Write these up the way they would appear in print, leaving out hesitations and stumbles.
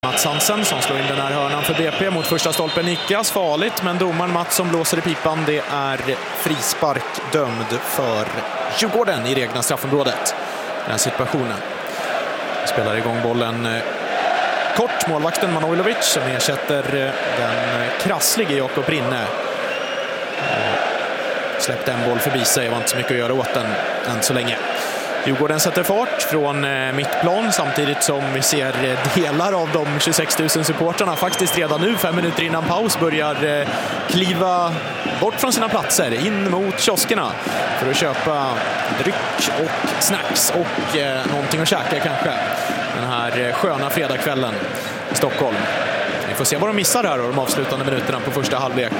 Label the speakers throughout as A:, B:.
A: Mats Hansen som slår in den här hörnan för BP mot första stolpen. Nickas farligt, men domaren Mats som blåser i pipan. Det är frispark dömd för Djurgården i det egna straffområdet. Den här situationen. Spelar igång bollen kort. Målvakten Manojlovic som ersätter den krasslige Jakob Rinne. Släppte en boll förbi sig, var inte så mycket att göra åt den än så länge. Djurgården sätter fart från mittplan samtidigt som vi ser delar av de 26 000 supportrarna faktiskt redan nu 5 minuter innan paus börjar kliva bort från sina platser in mot kioskerna för att köpa dryck och snacks och någonting att käka kanske den här sköna fredagskvällen i Stockholm. Vi får se vad de missar här och de avslutande minuterna på första halvlek,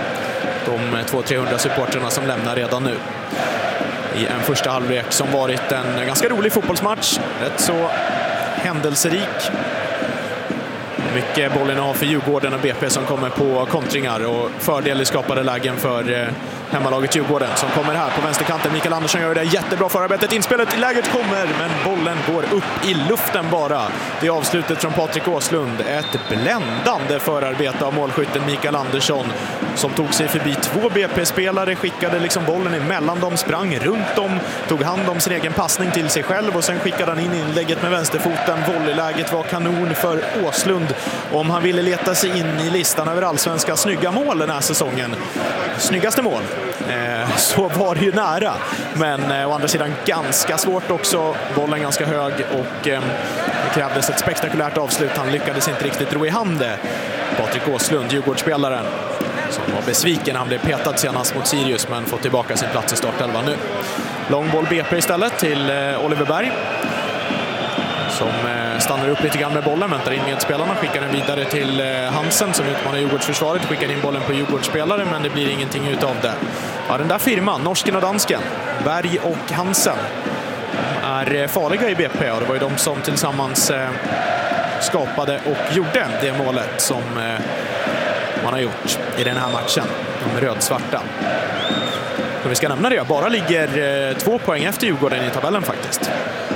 A: de 200-300 supportrarna som lämnar redan nu. I en första halvlek som varit en ganska rolig fotbollsmatch. Rätt så händelserik. Mycket bollen har för Djurgården och BP som kommer på kontringar och fördel i skapade lägen för hemmalaget Djurgården som kommer här på vänsterkanten. Mikael Andersson gör det jättebra förarbetet. Inspelet i läget kommer, men bollen går upp i luften bara. Det är avslutet från Patrik Åslund. Ett bländande förarbete av målskytten Mikael Andersson som tog sig förbi 2 BP-spelare, skickade liksom bollen emellan dem, sprang runt dem, tog hand om sin egen passning till sig själv och sen skickade han in inlägget med vänsterfoten. Volleyläget var kanon för Åslund om han ville leta sig in i listan över allsvenska snygga mål den här säsongen. Snyggaste mål. Så var det ju nära, men å andra sidan ganska svårt också. Bollen ganska hög och det krävdes ett spektakulärt avslut. Han lyckades inte riktigt ro i hand det. Patrik Åslund, Djurgårdsspelaren, som var besviken. Han blev petad senast mot Sirius men fått tillbaka sin plats i startelvan nu. Långboll BP istället till Oliver Berg som stannar upp lite grann med bollen, väntar in medspelarna, skickar den vidare till Hansen som utmanar Djurgårdsförsvaret, skickar in bollen på Djurgårdsspelare men det blir ingenting utav det. Ja, den där firman, norsken och dansken, Berg och Hansen, är farliga i BP och det var ju de som tillsammans skapade och gjorde det målet som man har gjort i den här matchen. De rödsvarta. Så vi ska nämna det, bara ligger 2 poäng efter Djurgården i tabellen faktiskt.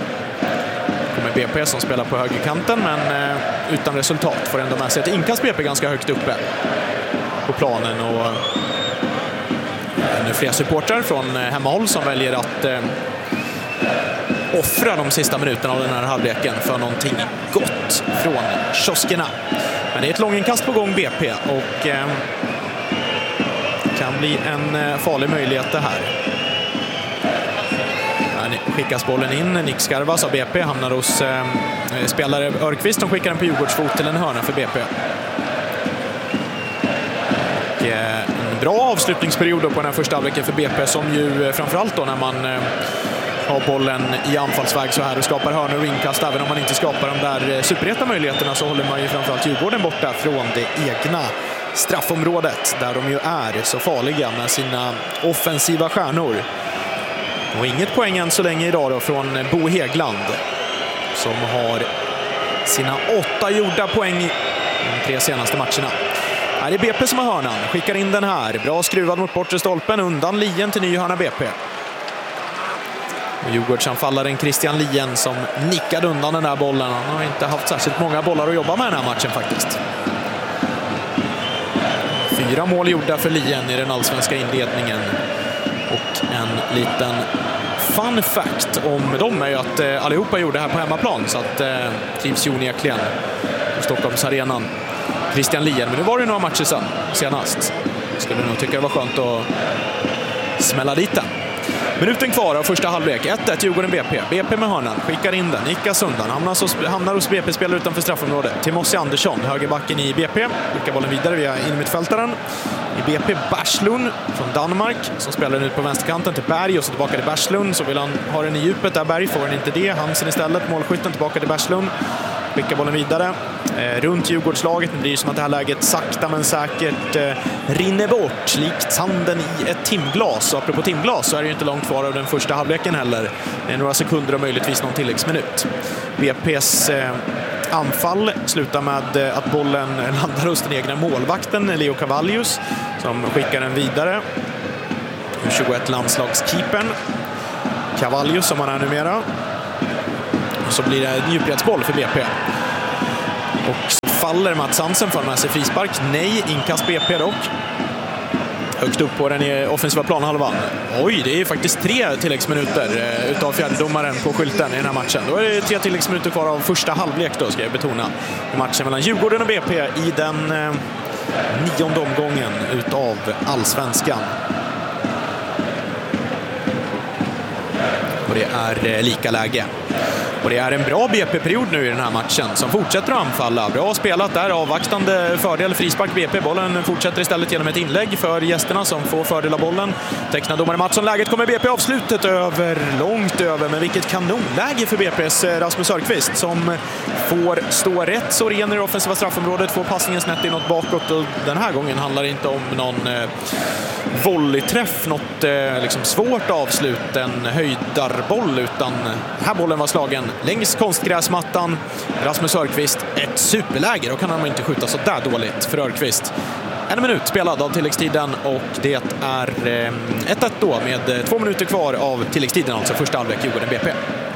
A: Kommer BP som spelar på högerkanten men utan resultat. Får ändå med sig ett inkast BP ganska högt uppe på planen och nu fler supportrar från hemmahåll som väljer att offra de sista minuterna av den här halvleken för någonting gott från kioskerna. Men det är ett långinkast på gång BP och kan bli en farlig möjlighet det här. Skickas bollen in, Nick Skarvas av BP hamnar hos spelare Örqvist som skickar den på Djurgårdsfot till en hörna för BP. Och en bra avslutningsperiod på den här första halvleken för BP som ju framförallt då när man har bollen i anfallsväg så här och skapar hörnor och inkast, även om man inte skapar de där superheta möjligheterna så håller man ju framförallt Djurgården borta från det egna straffområdet där de ju är så farliga med sina offensiva stjärnor. Och inget poäng än så länge idag då från Bo Hegland som har sina 8 gjorda poäng i de 3 senaste matcherna. Här är BP som har hörnan, skickar in den här. Bra skruvad mot bortre stolpen, undan Lien till ny hörna BP. Och Djurgårdsanfallaren Christian Lien som nickade undan den där bollen. Han har inte haft särskilt många bollar att jobba med den här matchen faktiskt. 4 mål gjorda för Lien i den allsvenska inledningen. Och en liten fun fact om dem är ju att allihopa gjorde det här på hemmaplan så att trivs onekligen på Stockholmsarenan. Christian Lien, men nu var det några matcher sedan senast. Skulle nog tycka det var skönt att smälla dit den. Minuten kvar av första halvlek. 1-1 Djurgården BP. BP med hörnan. Skickar in den. Nickas undan. Hamnar hos BP-spelare utanför straffområdet. Timossi Andersson, högerbacken i BP. Skickar bollen vidare via innermittfältaren. I BP Berslund från Danmark som spelar den ut på vänsterkanten till Berg och så tillbaka till Berslund. Så vill han ha den i djupet där Berg. Får han inte det. Hansen istället. Målskytten tillbaka till Berslund. Skickar bollen vidare. Runt Djurgårdslaget. Det blir som att det här läget sakta men säkert rinner bort. Likt sanden i ett timglas. Och apropå timglas så är det ju inte långt kvar av den första halvleken heller. Det är några sekunder och möjligtvis någon tilläggsminut. BP's anfall slutar med att bollen landar hos den egna målvakten Leo Cavallius som skickar den vidare. 21-landslagskeepern Cavallius som han är numera. Och så blir det en djupledsboll för BP. Och så faller Mats Hansen för med sig frispark. Nej, inkast BP dock. Högt upp på den offensiva planhalvan. Oj, det är faktiskt 3 tilläggsminuter utav fjärdedomaren på skylten i den här matchen. Då är det 3 tilläggsminuter kvar av första halvlek då, ska jag betona. Matchen mellan Djurgården och BP i den 9:e omgången utav Allsvenskan. Och det är lika läge. Och det är en bra BP-period nu i den här matchen som fortsätter att anfalla. Bra spelat där, avvaktande fördel, frispark BP. Bollen fortsätter istället genom ett inlägg för gästerna som får fördel av bollen. Tecknar domare Mattsson läget, kommer BP avslutet långt över. Men vilket kanonläge för BP's Rasmus Örqvist som får stå rätt så ren i det offensiva straffområdet, får passningen snett inåt bakåt. Och den här gången handlar det inte om någon volleyträff, något liksom svårt avslut, en höjdarboll, utan här bollen var slagen längs konstgräsmattan. Rasmus Örqvist, ett superläge, då kan han inte skjuta så där dåligt för Örqvist. 1 minut spelad av tilläggstiden och det är 1-1 då med 2 minuter kvar av tilläggstiden, alltså första halvlek Djurgården BP.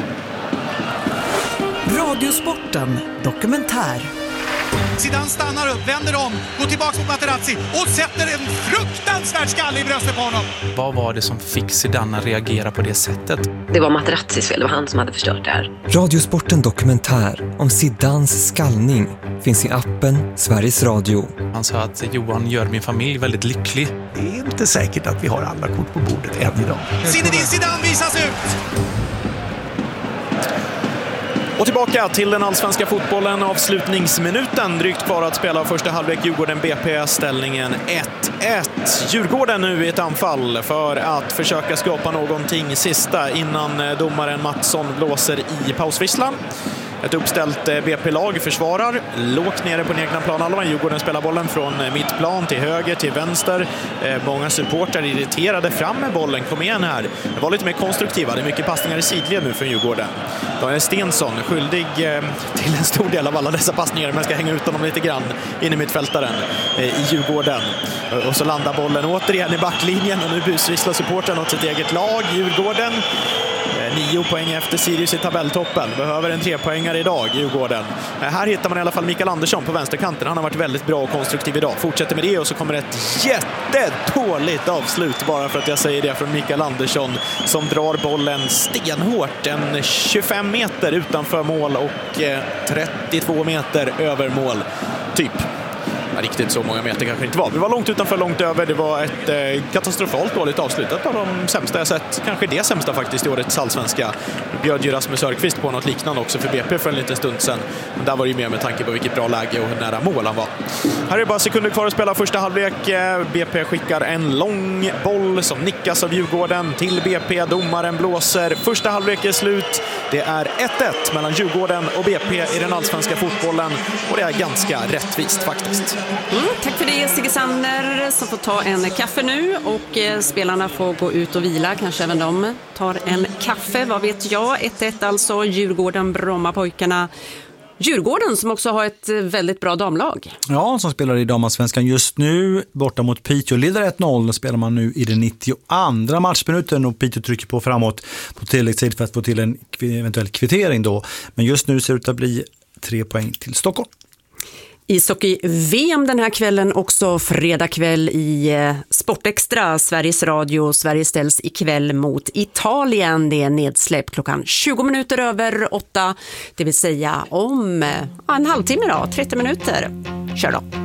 B: Radiosporten dokumentär.
C: Zidane stannar upp, vänder om, går tillbaka mot Materazzi och sätter en fruktansvärd skalle i bröstet på honom.
D: Vad var det som fick Zidane att reagera på det sättet?
E: Det var Materazzis fel, det var han som hade förstört det här.
F: Radiosporten dokumentär om Zidanes skallning finns i appen Sveriges Radio.
D: Han sa att Johan gör min familj väldigt lycklig.
C: Det är inte säkert att vi har alla kort på bordet än idag. Zinedine Zidane visas ut!
A: Och tillbaka till den allsvenska fotbollen, avslutningsminuten. Drygt kvar att spela av första halvlek Djurgården BP, ställningen 1-1. Djurgården nu i ett anfall för att försöka skapa någonting sista innan domaren Mattsson blåser i pausvisslan. Ett uppställt BP-lag försvarar lågt nere på den egna planhalvan. Djurgården spelar bollen från mittplan till höger till vänster. Många supportrar irriterade fram med bollen. Kom igen här. Det var lite mer konstruktiva. Det är mycket passningar i sidled nu för Djurgården. Daniel Stensson skyldig till en stor del av alla dessa passningar, men ska hänga ut honom lite grann in i mittfältaren i Djurgården. Och så landar bollen återigen i backlinjen och nu busvisslar supportrarna åt sitt eget lag. Djurgården 9 poäng efter Sirius i tabelltoppen. Behöver en 3-poängare idag, Djurgården. Här hittar man i alla fall Mikael Andersson på vänsterkanten. Han har varit väldigt bra och konstruktiv idag. Fortsätter med det och så kommer ett jättedåligt avslut, bara för att jag säger det, från Mikael Andersson som drar bollen stenhårt. En 25 meter utanför mål och 32 meter över mål. Typ. Riktigt så många meter kanske inte var. Vi var långt utanför, långt över. Det var ett katastrofalt dåligt avslutat av de sämsta jag sett. Kanske det sämsta faktiskt i årets allsvenska. Bjöd ju Rasmus Örqvist på något liknande också för BP för en liten stund sedan. Men där var det ju mer med tanke på vilket bra läge och hur nära mål han var. Här är det bara sekunder kvar att spela första halvlek. BP skickar en lång boll som nickas av Djurgården till BP. Domaren blåser. Första halvlek är slut. Det är 1-1 mellan Djurgården och BP i den allsvenska fotbollen. Och det är ganska rättvist faktiskt.
G: Tack för det, Sigge Sander, som får ta en kaffe nu och spelarna får gå ut och vila. Kanske även de tar en kaffe, vad vet jag. 1-1 alltså, Djurgården, Brommapojkarna. Djurgården som också har ett väldigt bra damlag.
H: Ja, som spelar i damallsvenskan just nu borta mot Piteå. Leder 1-0, spelar man nu i den 92:a matchminuten och Piteå trycker på framåt på tilläggstid för att få till en eventuell kvittering då. Men just nu ser det ut att bli 3 poäng till Stockholm.
G: Ishockey-VM den här kvällen, också fredag kväll i Sportextra, Sveriges Radio. Sverige ställs ikväll mot Italien. Det är nedsläpp klockan 8:20, det vill säga om en halvtimme då, 30 minuter. Kör då!